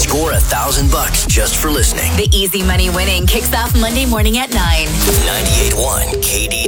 Score $1,000 just for listening. The easy money winning kicks off Monday morning at 9. 98.1 KD.